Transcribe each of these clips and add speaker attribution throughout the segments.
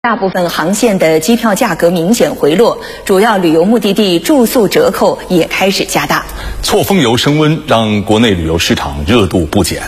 Speaker 1: 大部分航线的机票价格明显回落，主要旅游目的地住宿折扣也开始加大。
Speaker 2: 错峰游升温，让国内旅游市场热度不减。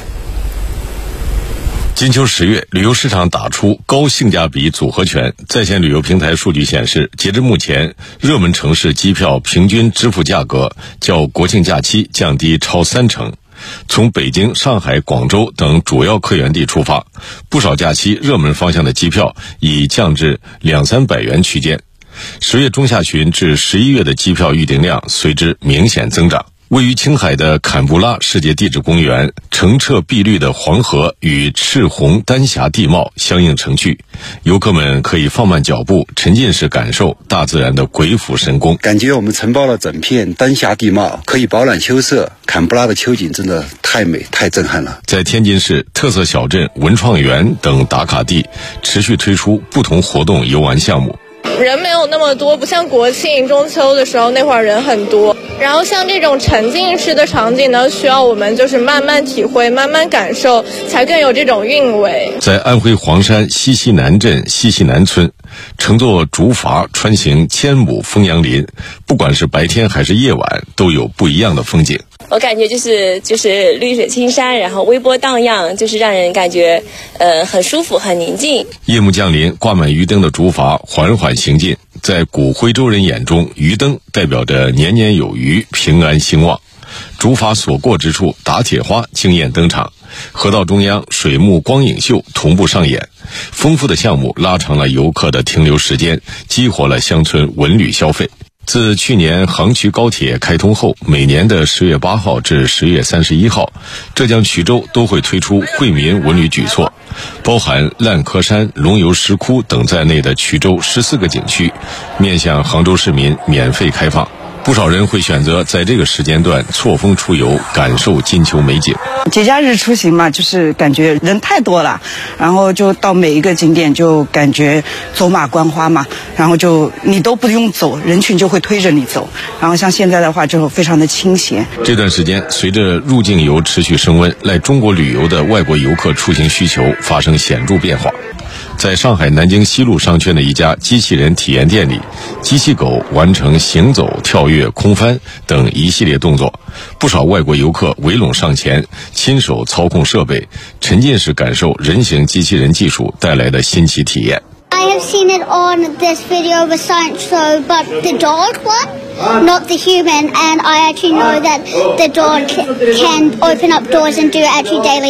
Speaker 3: 金秋10月，旅游市场打出高性价比组合拳。在线旅游平台数据显示，截至目前，热门城市机票平均支付价格较国庆假期降低超30%。从北京、上海、广州等主要客源地出发，不少假期热门方向的机票已降至200-300元区间。10月中下旬至11月的机票预订量随之明显增长。位于青海的坎布拉世界地质公园，澄澈碧绿的黄河与赤红丹霞地貌相映成趣，游客们可以放慢脚步，沉浸式感受大自然的鬼斧神工。
Speaker 4: 感觉我们承包了整片丹霞地貌，可以饱览秋色。坎布拉的秋景真的太美太震撼了。
Speaker 3: 在天津市特色小镇文创园等打卡地，持续推出不同活动游玩项目。
Speaker 5: 人没有那么多，不像国庆中秋的时候那会儿人很多，然后像这种沉浸式的场景呢，需要我们就是慢慢体会，慢慢感受，才更有这种韵味。
Speaker 3: 在安徽黄山西溪南镇西溪南村，乘坐竹筏穿行1000亩枫杨林，不管是白天还是夜晚，都有不一样的风景。
Speaker 6: 我感觉就是绿水青山，然后微波荡漾，就是让人感觉很舒服很宁静。
Speaker 3: 夜幕降临，挂满鱼灯的竹筏缓缓行进，在古徽州人眼中，鱼灯代表着年年有余，平安兴旺。竹筏所过之处，打铁花惊艳登场，河道中央水幕光影秀同步上演，丰富的项目拉长了游客的停留时间，激活了乡村文旅消费。自去年杭衢高铁开通后，每年的10月8号至10月31号，浙江衢州都会推出惠民文旅举措，包含烂柯山、龙游石窟等在内的衢州14个景区，面向杭州市民免费开放。不少人会选择在这个时间段错峰出游，感受金秋美景。
Speaker 7: 节假日出行嘛，就是感觉人太多了，然后就到每一个景点就感觉走马观花嘛，然后就你都不用走，人群就会推着你走。然后像现在的话就非常的清闲。
Speaker 3: 这段时间随着入境游持续升温，来中国旅游的外国游客出行需求发生显著变化。在上海南京西路商圈的一家机器人体验店里，机器狗完成行走、跳跃、空翻等一系列动作，不少外国游客围拢上前，亲手操控设备，沉浸式感受人形机器人技术带来的新奇体验。
Speaker 8: I have seen it on this video of a science show, but the dog one, not the human, and I actually know that the dog can open up doors and do actually daily